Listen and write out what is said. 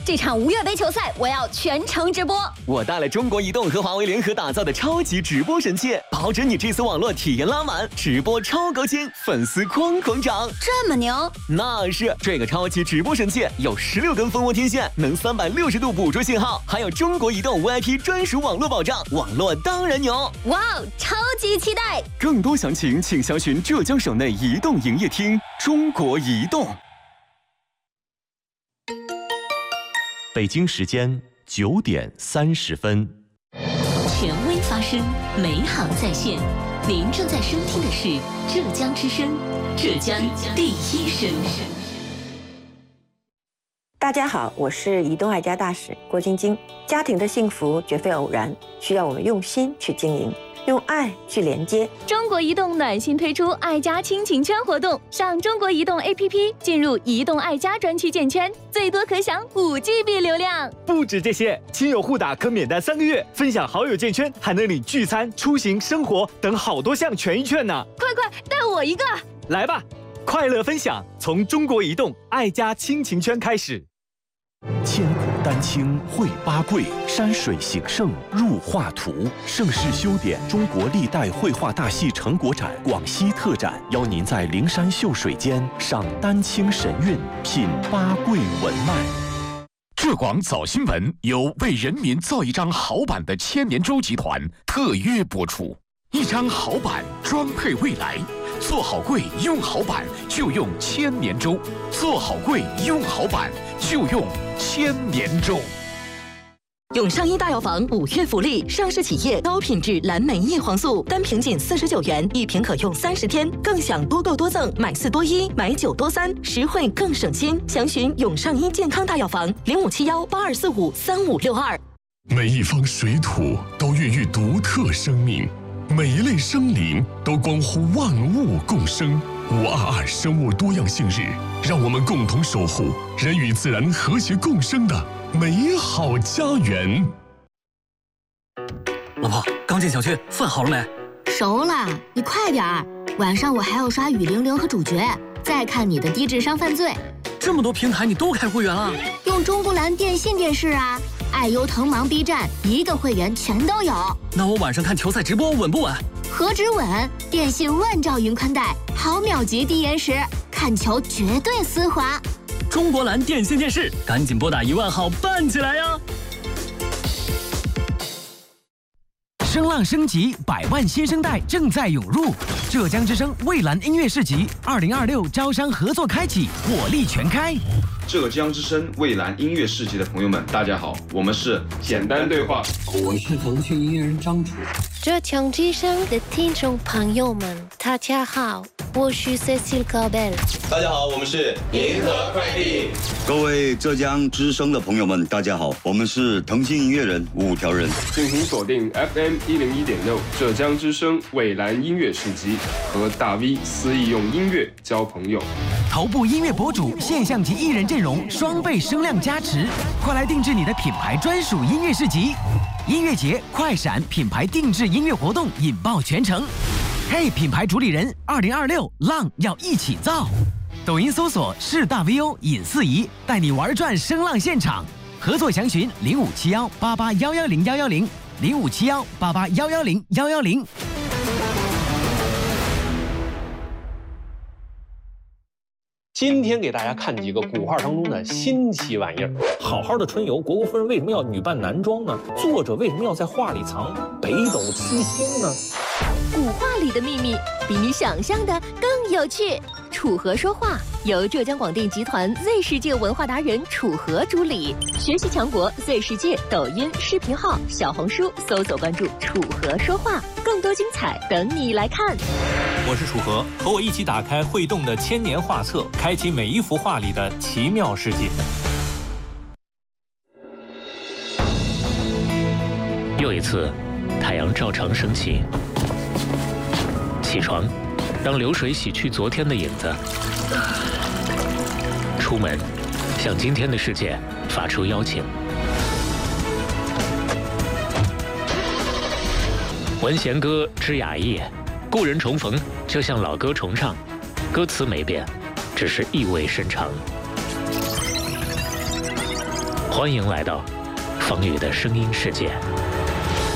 这场无月杯球赛我要全程直播。 我带了中国移动和华为联合打造的超级直播神器，保准你这次网络体验拉满，直播超高清，粉丝哐哐涨。 这么牛？ 那是，这个超级直播神器有16根蜂窝天线，能360度捕捉信号，还有中国移动 VIP 专属网络保障，网络当然牛。 哇哦，超级期待！ 更多详情请详询浙江省内移动营业厅。中国移动。 北京时间9点30分。 权威发声，美好在线。您正在收听的是浙江之声，浙江第一声。 大家好，我是移动爱家大使郭晶晶。家庭的幸福绝非偶然，需要我们用心去经营，用爱去连接。 中国移动暖心推出爱家亲情圈活动，上中国移动 APP 进入移动爱家专区建圈，最多可享5GB 流量。 不止这些，亲友互打可免单3个月，分享好友建圈还能领聚餐、出行、生活等好多项权益券呢。 快带我一个！ 来吧，快乐分享从中国移动爱家亲情圈开始。 千古丹青绘八桂，山水形胜入画图。盛世修典中国历代绘画大戏成果展广西特展，邀您在灵山秀水间赏丹青神韵，品八桂文脉。 浙广早新闻由为人民造一张好版的千年舟集团特约播出，一张好版装配未来。做好柜用好版就用千年舟，做好柜用好版就用千年舟。 永上医大药房5月福利，上市企业高品质蓝莓叶黄素，单瓶仅49元，1瓶可用30天，更享多购多赠，买4多1，买9多3，实惠更省心。详询永上医健康大药房057182453562。 每一方水土都孕育独特生命。每一类生灵都关乎万物共生。522生物多样性日，让我们共同守护人与自然和谐共生的美好家园。 老婆，刚进小区，饭好了没？ 熟了，你快点儿。晚上我还要刷雨霖铃和主角，再看你的低智商犯罪。 这么多平台你都开会员了？ 用中国蓝电信电视啊。爱优腾芒 B 站一个会员全都有。 那我晚上看球赛直播稳不稳？ 何止稳，电信万兆云宽带，毫秒级低延时，看球绝对丝滑。 中国蓝电信电视，赶紧拨打10000号办起来呀！ 声浪升级，100万新生代正在涌入。浙江之声蔚蓝音乐市集2026招商合作开启，火力全开。 浙江之声蔚蓝音乐市集的朋友们，大家好，我们是简单对话， 我是腾讯音乐人张楚。 浙江之声的听众朋友们，大家好，我是 Cecile Caubel。 大家好，我们是银河快递。 各位浙江之声的朋友们，大家好，我们是腾讯音乐人5条人。 敬请锁定 FM 101.6浙江之声蔚蓝音乐市集，和大 V 肆意用音乐交朋友。 头部音乐博主、现象级艺人阵容双倍声量加持，快来定制你的品牌专属音乐市集。音乐节快闪品牌定制音乐活动引爆全城。嘿，品牌主理人，2026浪要一起造。抖音搜索是大 VO 尹四仪，带你玩转声浪现场。合作详询0571881101057188110110。 今天给大家看几个古画当中的新奇玩意儿。好好的春游，虢国夫人为什么要女扮男装呢？作者为什么要在画里藏北斗七星呢？ 古画里的秘密比你想象的更有趣。楚河说话由浙江广电集团 Z 世界文化达人楚河主理，学习强国 Z 世界抖音视频号、小红书搜索关注楚河说话，更多精彩等你来看。 我是楚河，和我一起打开会动的千年画册，开启每一幅画里的奇妙世界。 又一次，太阳照常升起。起床，让流水洗去昨天的影子。出门，向今天的世界发出邀请。闻弦歌知雅意，故人重逢就像老歌重唱，歌词没变，只是意味深长。 欢迎来到风雨的声音世界。